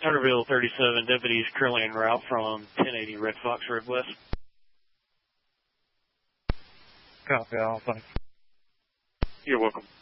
Hunterville 37, deputies currently en route from 1080 Red Fox Road West. Copy, all. Thanks. You're welcome.